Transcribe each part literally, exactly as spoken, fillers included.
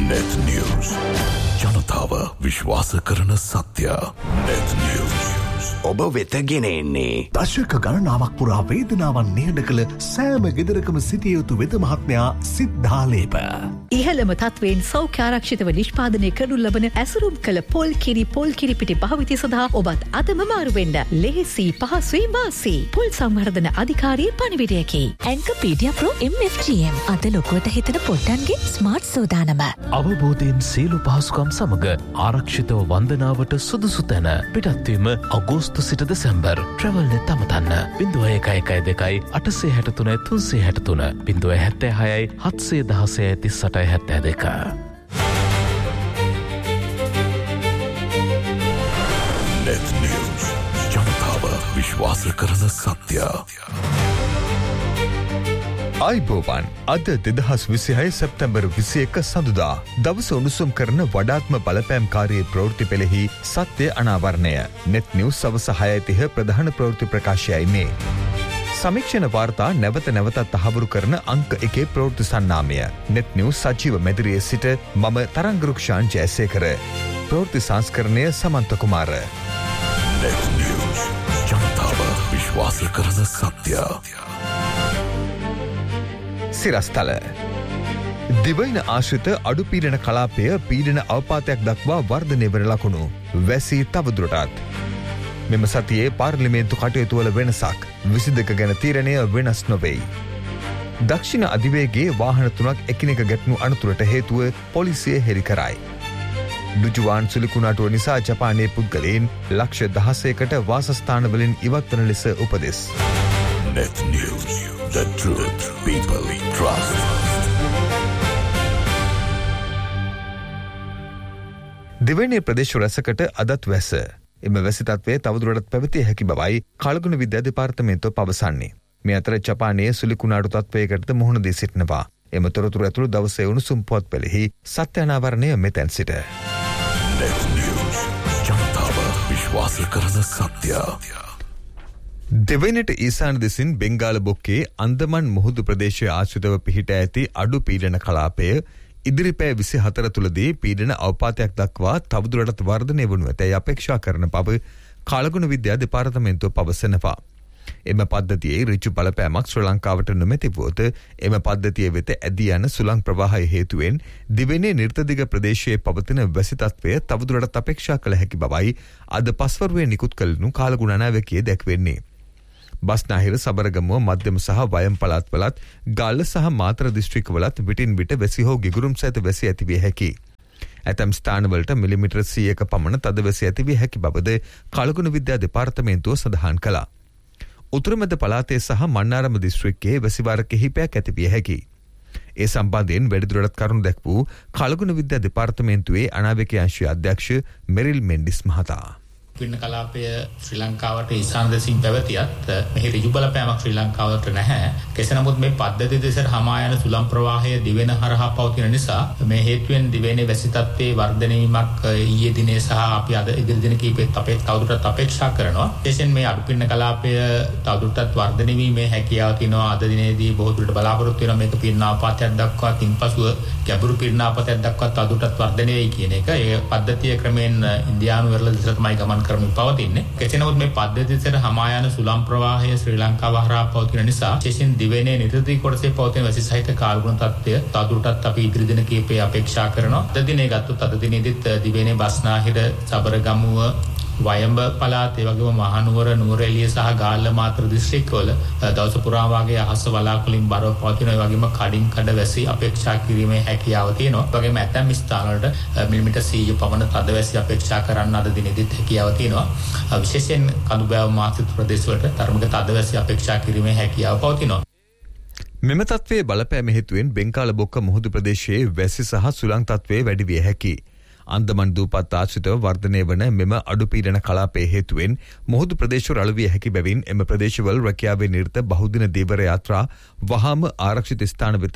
Net News. ජනතාව විශ්වාස කරන සත්‍ය. Net News. ඔබ වෙත ගෙන එන්නේ දශක ගණනාවක් පුරා වේදනාවන් නිහඬ කළ සෑම ගෙදරකම සිටිය යුතු වෙද මහත්මයා සිද්ධාලේප. ඉහළම තත්වයෙන් සෞඛ්‍ය ආරක්ෂිතව නිෂ්පාදනය කරනු ලබන ඇසුරුම් කළ පොල් කිරි පොල් කිරි පිටි භාවිතය සඳහා ඔබත් අදම මාරු වෙන්න. ලෙහෙසි පහසුයි වාසි. පොල් සංවර්ධන අධිකාරියේ පණිවිඩයකි. ඇන්කපීඩියා ප්‍රෝ එම් එෆ් ජී එම් අද ලොකුවට හිතන පොට්ටන්ගේ ස්මාර්ට් සෝදානම. අවබෝධයෙන් සියලු පහසුකම් සමග ආරක්ෂිතව වන්දනාවට සුදුසු තැන පිටත්වීම අගෝස්තු සිට දෙසැම්බර් ට්‍රැවල් නෙත් අමතන්න බිංදුව එකයි එකයි දෙකයි අටසේ හැට තුනයි තුන්සේ හැට තුන බිංදුව හැත්තෑ හයයි හත්සේ දහසය තිස් අටයි හැත්තෑ දෙක. Net News. ජනතාව විශ්වාස කරන සත්‍ය. ආයිබෝවන් අද දෙදහස් විසිහය සැප්තැම්බර් විසි එක සඳුදා දවස උණුසුම් කරන වඩාත්ම බලපෑම්කාරී ප්‍රවෘත්ති පෙළෙහි සත්‍ය අනාවරණය. නෙත් නිවුස් සවස හයයි තිහ ප්‍රධාන ප්‍රවෘත්ති ප්‍රකාශයයි මේ. සමීක්ෂණ වාර්තා නැවත නැවතත් තහවුරු කරන අංක එකේ ප්‍රවෘත්ති සන්නාමය. නෙත් නිවුස් සජීව මැදිරියේ සිට මම තරංගරුක්ෂාන් ජයසේකර. ප්‍රවෘත්ති සංස්කරණය සමන්ත කුමාර. Net News. ජනතාව විශ්වාස කරන සත්‍ය. සිරස්තල දිවයින ආශ්‍රිත අඩු පීඩන කලාපය පීඩන අවපාතයක් දක්වා වර්ධනය වන ලකුණු වැසී තවදුරටත්. මෙම සතියේ පාර්ලිමේන්තු කටයුතුවල වෙනසක් විසි දෙක ගැන තීරණය වෙනස් නොවෙයි. දක්ෂිණ අධිවේගේ වාහන තුනක් එකිනෙක ගැටනු අනතුරට හේතුව පොලිසිය හෙළි කරයි. ඩුජුවාන් සුලිකුණාටුව නිසා ජපානයේ පුද්ගලයන් ලක්ෂ දහසයකට වාසස්ථානවලින් ඉවත් වන ලෙස උපදෙස්. Net News. The truth people trust. දෙවැනි ප්‍රදේශ රැසකට අදත් වැස. එම වැසි තත්ත්වය තවදුරටත් පැවතිය හැකි බවයි කලගුණ විද්‍යා දෙපාර්තමේන්තුව පවසන්නේ. මේ අතර ජපානයේ සුලිකුණාටු තත්ත්වයකට මුහුණ දී සිටිනවා. එම තොරතුරු ඇතුළු දවසේ උණුසුම් පුවත් පෙළෙහි සත්‍ය අනාවරණය මෙතැන් සිට. Net News. ජනතාව විශ්වාස කරන සත්‍ය. දෙවයිනට ඊසාන දෙසින් බෙන්ගාල බොක්කේ අන්දමන් මුහුදු ප්‍රදේශය ආශ්‍රිතව පිහිට ඇති අඩු පීඩන කලාපය ඉදිරිපෑ විසි හතර තුළදී පීඩන අවපාතයක් දක්වා තවදුරටත් වර්ධනය වනු ඇතැයි අපේක්ෂා කරන බව කාලගුණ විද්‍යා දෙපාර්තමේන්තුව පවසනවා. එම පද්ධතියේ ඍජු බලපෑමක් ශ්‍රී ලංකාවට නොමැති වුවද එම පද්ධතිය වෙත ඇදී යන සුළං ප්‍රවාහය හේතුවෙන් දිවෙනේ නිර්තදිග ප්‍රදේශයේ පවතින වැසි තත්ත්වය තවදුරටත් අපේක්ෂා කළ හැකි බවයි අද පස්වරුවේ නිකුත් කළනු කාලගුණ නායකයේ දැක්වෙන්නේ. බස්නාහිර සබරගමුව මධ්‍යම සහ වයම් පළාත්වලත් ගල්ල සහ මාතර දිස්ත්‍රික්කවලත් විටින් විට වැසි හෝ ගිගුරුම් සහිත වැසි ඇතිවිය හැකි. ඇතැම් ස්ථානවලට මිලිමීටර් සීයක පමණ තද වැසි ඇතිවිය හැකි බවද කලගුණ විද්‍යා දෙපාර්තමේන්තුව සඳහන් කළා. උතුරුමැද පළාතේ සහ මන්නාරම දිස්ත්‍රික්කයේ වැසිවාර කිහිපයක් ඇතිවිය හැකි. ඒ සම්බන්ධයෙන් වැඩිදුරටත් කරුණු දැක් වූ කලගුණ විද්‍යා දෙපාර්තමේන්තුවේ අනාවැකි අංශයේ අධ්‍යක්ෂ මෙරිල් මෙන්ඩිස් මහතා. පින්න කලාපය ශ්‍රී ලංකාවට ඊසාන දෙසින් පැවතියත් මෙහි ඍජු බලපෑමක් ශ්‍රී ලංකාවට නැහැ. කෙසේ නමුත් මේ පද්ධතිය දෙසට හමා යන සුළං ප්‍රවාහය දිවෙන හරහා පවතින නිසා මේ හේතුවෙන් දිවෙනේ වැසි තත්ත්වයේ වර්ධනය වීමක් ඊයේ දිනේ සහ අපි අද ඉදිරි දින කිහිපෙත් අපේ තවදුරටත් අපේක්ෂා කරනවා. විශේෂයෙන් මේ අඩු පින්න කලාපය තවදුරටත් වර්ධනය වීමේ හැකියාව තියෙනවා. අද දිනේදී බොහෝ දුරට බලාපොරොත්තු වෙනවා මේක පීඩනාපාතයක් දක්වා තින්පසුව ගැඹුරු පීඩනාපාතයක් දක්වා තවදුරටත් වර්ධනය වෙයි කියන එක. ඒ පද්ධතිය ක්‍රමෙන් ඉන්දියානු වෙරළ දෙසට තමයි ගමන් කරමින් පවතින්නේ. කෙසේ නමුත් මේ පද්ධතියට හමා යන සුළං ප්‍රවාහය ශ්‍රී ලංකාව හරහා පවතින නිසා විශේෂයෙන් දිවෙනේ නිර්තදිග කොටසේ පවතින වැසි සහිත කාලගුණ තත්ත්වය තවදුරටත් අපි ඉදිරි දින කිහිපේ අපේක්ෂා කරනවා. අද දිනේ ගත්තොත් අද දිනේදීත් දිවෙනේ බස්නාහිර සබරගමුව වයඹ පළාත ඒ වගේම මහනුවර නුවරඑළිය සහ ගාල්ල මාතර දිස්ත්‍රික්කවල දවස පුරා වාගේ අහස වලාකුළින් බරව පවතින ඒ වගේම කඩින් කඩ වැසි අපේක්ෂා කිරීමේ හැකියාව තියෙනවා. ඒ වගේම ඇතැම් ස්ථානවලට මිලිමීටර් සීය පමණ තද වැසි අපේක්ෂා කරන්න අද දිනෙදිත් හැකියාව තියෙනවා. විශේෂයෙන් කඳුබෑව මාසිත ප්‍රදේශවලට තරමක තද වැසි අපේක්ෂා කිරීමේ හැකියාව පවතිනවා. මෙම තත්ත්වයේ බලපෑම හේතුවෙන් බෙන්කාල බොක්ක මුහුදු ප්‍රදේශයේ වැසි සහ සුළං තත්ත්වයේ වැඩි විය හැකියි. අන්දමන් දූපත් ආශ්‍රිතව වර්ධනය වන මෙම අඩු පීඩන කලාපයේ හේතුවෙන් මුහුදු ප්‍රදේශවල අලුවිය හැකි බැවින් එම ප්‍රදේශවල රැකියාවේ නිරත බහුදින දීවර යාත්‍රා වහාම ආරක්ෂිත ස්ථාන වෙත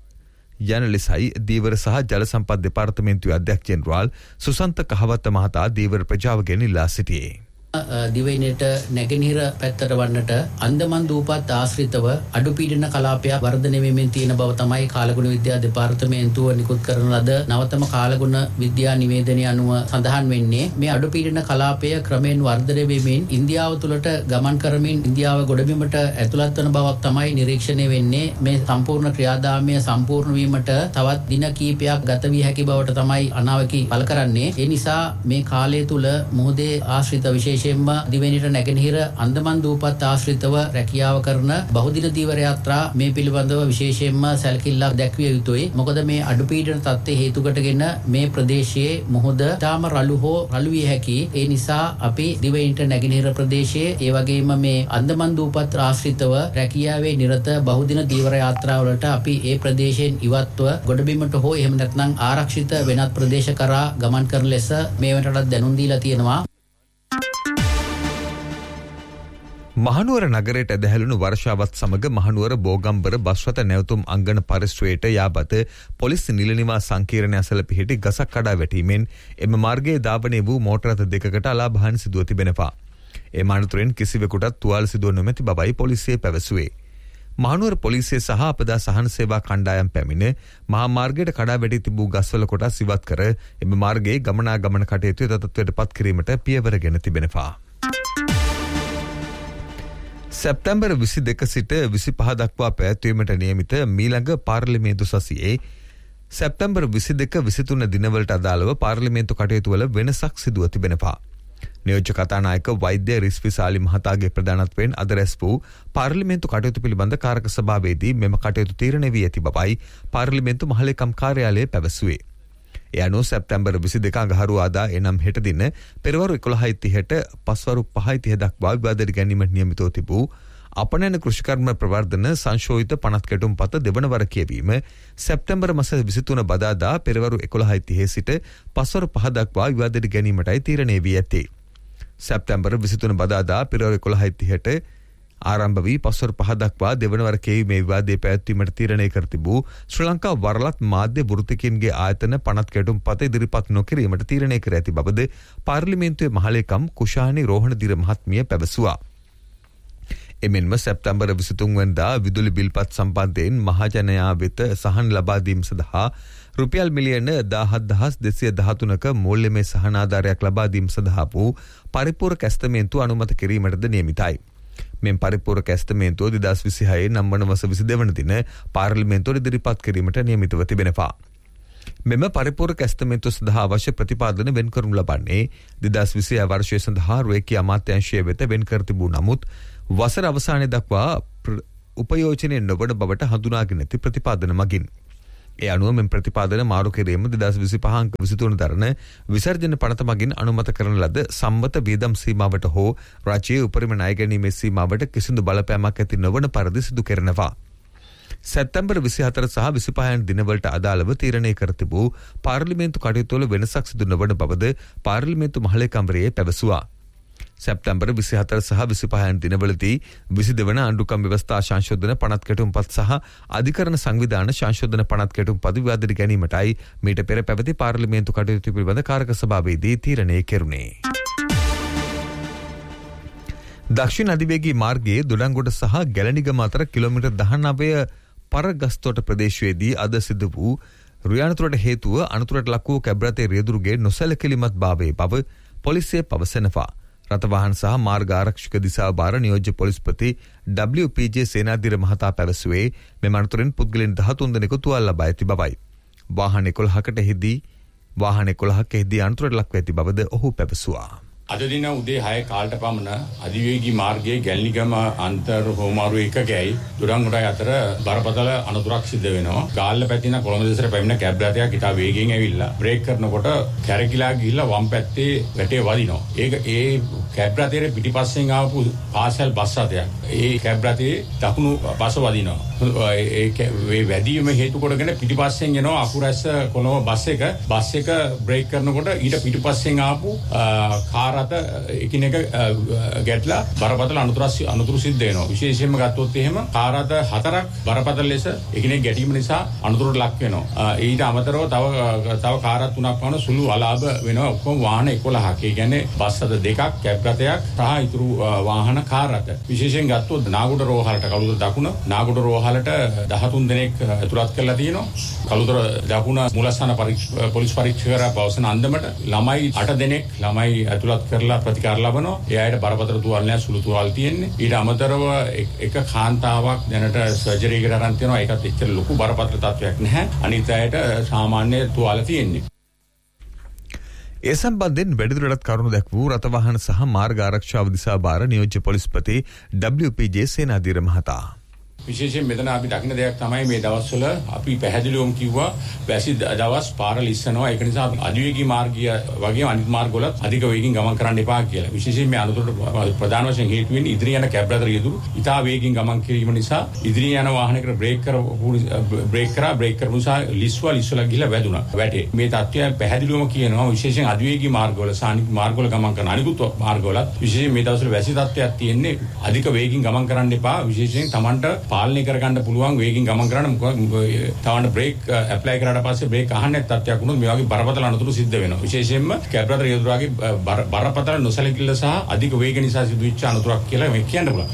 යන ලෙසයි දීවර සහ ජල සම්පත් දෙපාර්තමේන්තුවේ අධ්‍යක්ෂ ජෙනරාල් සුසන්ත කහවත්ත මහතා දීවර ප්‍රජාවගෙන් ඉල්ලා සිටියේ. දිවයිනට නැගෙනහිර පැත්තට වන්නට අන්දමන් දූපත් ආශ්‍රිතව අඩුපීඩන කලාපයක් වර්ධනය වෙමින් තියෙන බව තමයි කාලගුණ විද්‍යා දෙපාර්තමේන්තුව නිකුත් කරන ලද නවතම කාලගුණ විද්‍යා නිවේදනය අනුව සඳහන් වෙන්නේ. මේ අඩුපීඩන කලාපය ක්‍රමයෙන් වර්ධනය වෙමින් ඉන්දියාව තුළට ගමන් කරමින් ඉන්දියාව ගොඩබිමට ඇතුළත් වන බවක් තමයි නිරීක්ෂණය වෙන්නේ. මේ සම්පූර්ණ ක්‍රියාදාමය සම්පූර්ණ වීමට තවත් දින කිහිපයක් ගත විය හැකි බවට තමයි අනාවකි පළ කරන්නේ. ඒ නිසා මේ කාලය තුළ මුහුදේ ආශ්‍රිත විශේෂ දිවෙනට නැගෙනහිර අන්දමන් දූපත් ආශ්‍රිතව රැකියාව කරන බහුදින දීවර යාත්‍රා මේ පිළිබඳව විශේෂයෙන්ම සැලකිල්ලක් දැක්විය යුතුයි. මොකද මේ අඩුපීඩන තත්ත්වයේ හේතු කොටගෙන මේ ප්‍රදේශයේ මුහුද තාම රළු හෝ රළු විය හැකි. ඒ නිසා අපි දිවෙනට නැගෙනහිර ප්‍රදේශයේ ඒ වගේම මේ අන්දමන් දූපත් ආශ්‍රිතව රැකියාවේ නිරත බහුදින දීවර යාත්‍රාවලට අපි ඒ ප්‍රදේශයෙන් ඉවත්ව ගොඩබිමට හෝ එහෙම නැත්නම් ආරක්ෂිත වෙනත් ප්‍රදේශ කරා ගමන් කරන ලෙස මේ වෙනටත් දැනුම් දීලා තියෙනවා. මහනුවර නගරයට ඇදහැළුණු වර්ෂාවත් සමග මහනුවර බෝගම්බර බස්රථ නැවතුම් අංගන පරිශ්‍රයට යාබත පොලිස් නිලනිවා සංකීර්ණය අසල පිහිටි ගසක් කඩා වැටීමෙන් එම මාර්ගයේ ධාවනය වූ මෝටර රථ දෙකකට අලාභහානි සිදුව තිබෙනවා. එම අනතුරෙන් කිසිවෙකුටත් තුවාල සිදුව නොමැති බවයි පොලිසිය පැවසුවේ. මහනුවර පොලිසිය සහ අපදා සහන සේවා කණ්ඩායම් පැමිණ මහා මාර්ගයට කඩා වැටී තිබූ ගස්වල කොටස් ඉවත් කර එම මාර්ගයේ ගමනාගමන කටයුතු යථාර්ථයට පත් කිරීමට පියවරගෙන තිබෙනවා. සැප්තැම්බර් විසි දෙක සිට විසි පහ දක්වා පැවැත්වීමට නියමිත මීළඟ පාර්ලිමේන්තු සසියේ සැප්තැම්බර් විසි දෙක විසි තුන දිනවලට අදාළව පාර්ලිමේන්තු කටයුතුවල වෙනසක් සිදුව තිබෙනවා. නියෝජ්‍ය කතානායක වෛද්‍ය රිස්විසාලි මහතාගේ ප්‍රධානත්වයෙන් අද රැස් වූ පාර්ලිමේන්තු කටයුතු පිළිබඳ කාරක සභාවේදී මෙම කටයුතු තීරණය වී ඇති බවයි පාර්ලිමේන්තු මහලේකම් කාර්යාලය පැවසුවේ. ඒ අනුව සැප්තැම්බර් විසි දෙක අඟහරුවාදා එනම් හෙට දින පෙරවරු එකොළහයි තිහට පස්වරු පහයි තිහ දක්වා විවාදයට ගැනීමට නියමිතව තිබූ අපනයන කෘෂිකර්ම ප්‍රවර්ධන සංශෝධිත පනත් කැටුම් පත දෙවන වර කියවීම සැප්තැම්බර් මාස විසි තුන බදාදා පෙරවරු එකොළහයි තිහ සිට පස්වරු පහ දක්වා විවාදයට ගැනීමටයි තීරණය වී ඇත්තේ. සැප්තැම්බර් විසි තුන බදාදා පෙරවරු එකොළහයි තිහට ආරම්භ වී පස්වරු පහ දක්වා දෙවනවර කියවීමේ විවාදයේ පැවැත්වීමට තීරණය කර තිබූ ශ්‍රී ලංකා වරලත් මාධ්‍ය වෘත්තිකයන්ගේ ආයතන පනත් කැටුම් පත ඉදිරිපත් නොකිරීමට තීරණය කර ඇති බවද පාර්ලිමේන්තුවේ මහලේකම් කුෂානි රෝහණදිර මහත්මිය පැවසුවා. එමෙන්ම සැප්තැම්බර් විසි තුන් වෙනිදා විදුලි බිල්පත් සම්බන්ධයෙන් මහජනයා වෙත සහන ලබා දීම සඳහා රුපියල් මිලියන දාහත් දහස් දෙසිය දහතුනක මූල්‍යමය සහන ආධාරයක් ලබා දීම සඳහා වූ පරිපූර්ණ ඇස්තමේන්තුව අනුමත කිරීමටද නියමිතයි. මෙම පරිපූර්ණ ඇස්තමේන්තුව දෙදහස් විසිහය නම් වන මාස විසි දෙවන දින පාර්ලිමේන්තුවට ඉදිරිපත් කිරීමට නියමිතව තිබෙනවා. මෙම පරිපූර්ණ ඇස්තමේන්තුව සඳහා අවශ්‍ය ප්‍රතිපාදන වෙන් කරනු ලබන්නේ දෙදහස් විසිහය වර්ෂය සඳහා රේකී අමාත්‍යාංශය වෙත වෙන් කර තිබූ නමුත් වසර අවසානයේ දක්වා උපයෝජනය නොවන බවට හඳුනාගෙන ඇති ප්‍රතිපාදන මගින්. ඒ අනුව මෙම ප්‍රතිපාදන මාරු කිරීම දෙදහස් විසිපහ අංක විසි තුන දරන විසර්ජන පනත මගින් අනුමත කරන ලද සම්මත වියදම් සීමාවට හෝ රාජ්‍යයේ උපරිම ණය ගැනීමේ සීමාවට කිසිදු බලපෑමක් ඇති නොවන පරිදි සිදු කෙරෙනවා. සැප්තැම්බර් විසි හතර සහ විසිපහ යන දිනවලට අදාළව තීරණය කර තිබූ පාර්ලිමේන්තු කටයුතුවල වෙනසක් සිදු නොවන බවද පාර්ලිමේන්තු මහලේකම්වරයේ පැවසුවා. සැප්තැම්බර් විසි හතර සහ විසිපහ යන දිනවලදී විසි දෙවන ආණ්ඩුක්‍රම ව්‍යවස්ථා සංශෝධන පනත් කැටුම්පත් සහ අධිකරණ සංවිධාන සංශෝධන පනත් කැටුම්පත් විවාදයට ගැනීමටයි මීට පෙර පැවති පාර්ලිමේන්තු කටයුතු පිළිබඳ කාරක සභාවේදී තීරණය කෙරුණේ. දක්ෂිණ අධිවේගී මාර්ගයේ දොඩංගොඩ සහ ගැලණිගම අතර කිලෝමීටර් දහනවය පරගස්තෝට ප්‍රදේශයේදී අද සිදු වූ රියනතුරට හේතුව අනතුරට ලක් වූ කැබ් රථයේ රියදුරුගේ නොසැලකිලිමත් භාවයේ බව පොලිසිය පවසනවා. රථවාහන සහ මාර්ග ආරක්ෂක දිසා භාර නියෝජ්‍ය පොලිස්පති ඩබ්ලිව් පී ජේ සේනාධිර මහතා පැවසුවේ මෙම අනතුරෙන් පුද්ගලයන් දහතුන් දෙනෙකු තුවාල ලබා ඇති බවයි. වාහන එකොළහකට එහිදී වාහන එකොළහක එහිදී අනතුරට ලක්ව ඇති බවද ඔහු පැවසුවා. අද දින උදේ හය කාලට පමණ අධිවේගී මාර්ගයේ ගැල්නිගම අන්තර් හෝමාරු එකකයි දුරංගොඩයි අතර බරපතල අනතුරක් සිද්ධ වෙනවා. ගාල්ල පැතින කොළඹ දෙසට පැමිණ කැබ් රථයක් ඉතා වේගයෙන් ඇවිල්ලා බ්‍රේක් කරනකොට කැරකිලා ගිහිල්ලා වම් පැත්තේ වැටේ වදිනවා. ඒක ඒ කැබ් රථයේ පිටිපස්සෙන් ආපු පාසල් බස් රථයක්. ඒ කැබ් රථයේ දකුණු පස වදිනවා. ඒ වැදීම හේතු කොටගෙන පිටිපස්සෙන් එනවා අකුරැස්ස කොළඹ බස් එක. බස් එක බ්‍රේක් කරනකොට ඊට පිටිපස්සෙන් ආපු කාර් කාර් අත එකිනෙක ගැටලා බරපතල අනතුරු අනතුරු සිද්ධ වෙනවා. විශේෂයෙන්ම ගත්තොත් එහෙම කාර් අත හතරක් බරපතල ලෙස එකිනෙක ගැටීම නිසා අනතුරට ලක් වෙනවා. ඊට අමතරව තව තව කාර් තුනක් වන සුළු අලාභ වෙනවා. ඔක්කොම වාහන එකොළහක්. ඒ කියන්නේ බස් අත දෙකක්, කැබ් රථයක් සහ ඉතුරු වාහන කාර් අත. විශේෂයෙන් ගත්තොත් නාගොඩ රෝහලට කළුතර දකුණ නාගොඩ රෝහලට දහතුන් දෙනෙක් ඇතුළත් කරලා තියෙනවා. කළුතර දකුණ මූලස්ථාන පොලිස් පරීක්ෂකවරයා පවසන අන්දමට ළමයි අට දෙනෙක් ළමයි ඇතුළත් කරලා ප්‍රතිකාර ලබනවා. ඒ අයට බරපතල තුවාල නැහැ, සුළු තුවාල තියෙන්නේ. ඊට අමතරව එක කාන්තාවක් දැනට සර්ජරි එකට අරන් තියෙනවා. ඒකත් එච්චර ලොකු බරපතල තත්ත්වයක් නැහැ. අනිත් අයට සාමාන්‍ය තුවාල තියෙන්නේ. ඒ සම්බන්ධයෙන් වැඩිදුරටත් කරුණු දැක් වූ රථවාහන සහ මාර්ග ආරක්ෂාව දිසා භාර නියෝජ්‍ය පොලිස්පති ඩබ්ලිව් පී ජේ සේනාධීර මහතා. විශේෂයෙන් මෙතන අපි දකින්න දෙයක් තමයි මේ දවස්වල අපි පැහැදිලිවම කිව්වා වැසි දවස් පාර ලිස්සනවා. ඒක නිසා අධිවේගී මාර්ගය වගේම අනිත් මාර්ගවල අධික වේගින් ගමන් කරන්න එපා කියලා. විශේෂයෙන් මේ අනතුරට ප්‍රධාන වශයෙන් හේතු වෙන්නේ ඉදිරිය යන කැබ් රථ රියදුරු ඉතා වේගින් ගමන් කිරීම නිසා ඉදිරිය යන වාහනයකට බ්‍රේක් කර බ්‍රේක් කරා බ්‍රේක් කරපු නිසා ලිස්වා ලිස්වලා ගිහලා වැදුනා වැටේ. මේ තත්ත්වය පැහැදිලිවම කියනවා විශේෂයෙන් අධිවේගී මාර්ගවල සහ අනිත් මාර්ගවල ගමන් කරන අනිකුත් මාර්ගවලත් විශේෂයෙන් මේ දවස්වල වැසි තත්ත්වයක් තියෙන්නේ අධික වේගින් ගමන් කරන්න එපා. විශේෂයෙන් Tamanට පාලනය කරගන්න පුළුවන් වේගින් ගමන් කරන්න. මොකද තවන්න බ්‍රේක් ඇප්ලයි කරාට පස්සේ බ්‍රේක් අහන්නේ තත්ත්වයක් වුණොත් මේ වගේ බරපතල අනතුරු සිද්ධ වෙනවා. විශේෂයෙන්ම කැබ් රථ රියදුරාගේ බරපතල නොසැලකිල්ල සහ අධික වේග නිසා සිදුවෙච්ච අනතුරක් කියලා මේ කියන්න පුළුවන්.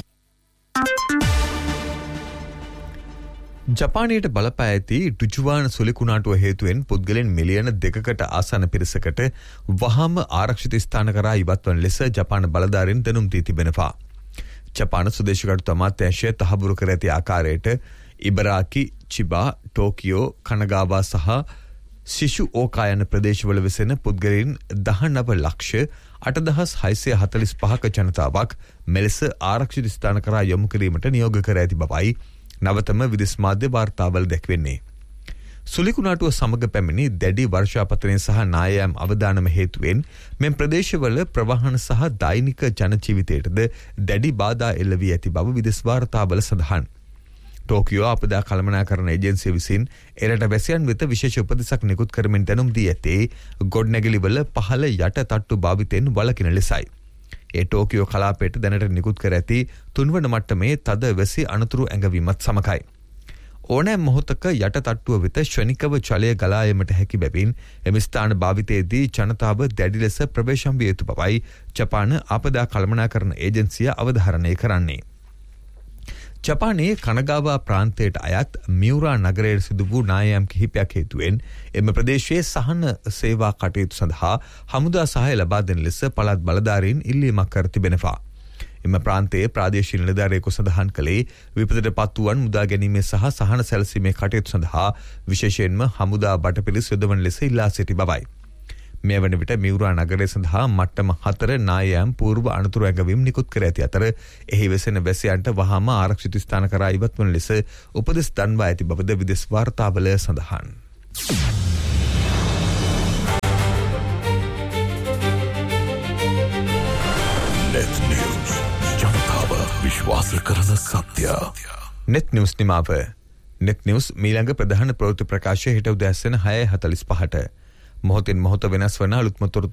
ජපානයට බලපෑ ඇති ටුජුවාන සුලිකුණාටුව හේතුවෙන් පුද්ගලයන් මිලියන දෙකකට ආසන්න පිරිසකට වහාම ආරක්ෂිත ස්ථාන කරා ඉවත් වන ලෙස ජපාන බලධාරීන් දැනුම් දී තිබෙනවා. ජපාන සුදේශකටු අමාත්‍යාංශය තහවුරු කර ඇති ආකාරයට ඉබරාකි, චිබා, ටෝකියෝ, කනගාවා සහ සිෂු ඕකා යන ප්‍රදේශවල වෙසෙන පුද්ගලයන් දහනව ලක්ෂ අටදහස් හයසිය හතළිස් පහක ජනතාවක් මෙලෙස ආරක්ෂිත ස්ථාන කරා යොමු කිරීමට නියෝග කර ඇති බවයි නවතම විදෙස් මාධ්‍ය වාර්තාවල දැක්වෙන්නේ. සුලිකුණාටුව සමග පැමිණි දැඩි වර්ෂාපතනය සහ නායෑම් අවදානම හේතුවෙන් මෙම ප්‍රදේශවල ප්‍රවාහන සහ දෛනික ජනජීවිතයටද දැඩි බාධා එල්ල වී ඇති බව විදෙස් වාර්තාවල සඳහන්. ටෝකියෝ අපදා කළමනාකරණ ඒජන්සිය විසින් එරට වැසියන් වෙත විශේෂ උපදෙසක් නිකුත් කරමින් දැනුම් දී ඇත්තේ ගොඩනැගිලිවල පහළ යට තට්ටු භාවිතයෙන් වළකින ලෙසයි. ඒ ටෝකියෝ කලාපයට දැනට නිකුත් කර ඇති තුන්වන මට්ටමේ තද වැසි අනතුරු ඇඟවීමත් සමගයි. ඕනෑම මොහොතක යට තට්ටුව වෙත ශ්‍රනිකව ජලය ගලා යාමට හැකි බැවින් එම ස්ථාන භාවිතයේදී ජනතාව දැඩි ලෙස ප්‍රවේශම් විය යුතු බවයි ජපාන ආපදා කළමනාකරණ ඒජන්සිය අවධාරණය කරන්නේ. ජපානයේ කනගාවා ප්‍රාන්තයට අයත් මියුරා නගරයට සිදු වූ නායම් කිහිපයක් හේතුවෙන් එම ප්‍රදේශයේ සහන සේවා කටයුතු සඳහා හමුදා සහාය ලබා දෙන ලෙස පළාත් බලධාරීන් ඉල්ලීමක් කර තිබෙනවා. එම ප්‍රාන්තයේ ප්‍රාදේශීය නිලධාරියෙකු සඳහන් කළේ විපතට පත් වූවන් මුදා ගැනීමේ සහ සහන සැලසීමේ කටයුතු සඳහා විශේෂයෙන්ම හමුදා බටපිළිස් යොදවන ලෙස ඉල්ලා සිටි බවයි. මේ වන විට මියුරා නගරය සඳහා මට්ටම හතර නායම් పూర్ව අනතුරු ඇඟවීම් නිකුත් කර ඇති අතර එහි වෙසෙන වැසියන්ට වහාම ආරක්ෂිත ස්ථාන කරා ඉවත් වන ලෙස උපදෙස් දන්වා ඇති බවද විදෙස් වාර්තාවල සඳහන්. net news ජනතාව විශ්වාස කරන සත්‍ය. net news නිමාව. net news මීළඟ ප්‍රධාන ප්‍රවෘත්ති ප්‍රකාශය හෙට උදෑසන හය හතළිස් පහට මොහොතින් මොහොත වෙනස් වන අලුත්ම තොරතුරු